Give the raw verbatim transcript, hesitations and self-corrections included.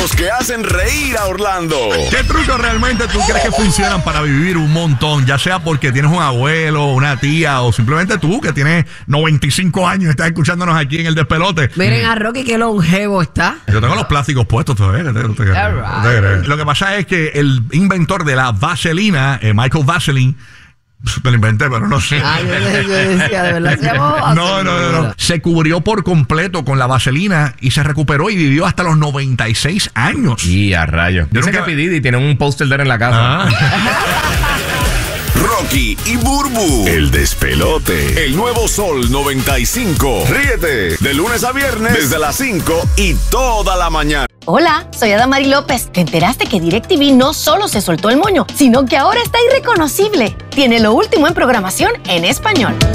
trucos que hacen reír a Orlando. ¿Qué trucos realmente tú crees que funcionan para vivir un montón? Ya sea porque tienes un abuelo, una tía o simplemente tú que tienes noventa y cinco años y estás escuchándonos aquí en El Despelote. Miren a Rocky qué longevo está. Yo tengo los plásticos puestos todavía. No te, no te, no te, right. Lo que pasa es que el inventor de la vaselina, eh, Michael Vaseline, me lo inventé, pero no sé. Ah, yo, yo decía, de verdad, se llamó no, no, no, no. Se cubrió por completo con la vaselina y se recuperó y vivió hasta los noventa y seis años. Y a rayos. Yo Dice nunca... que que P. tiene un póster de él en la casa. Ah. Rocky y Burbu, El Despelote, el nuevo Sol noventa y cinco. Ríete de lunes a viernes desde las cinco y toda la mañana. Hola, soy Adamari López. ¿Te enteraste que DirecTV no solo se soltó el moño, sino que ahora está irreconocible? Tiene lo último en programación en español.